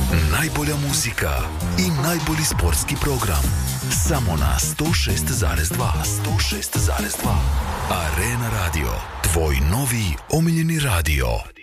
Najbolja muzika i najbolji sportski program. Samo na 106,2. 106,2. Arena Radio. Tvoj novi omiljeni radio.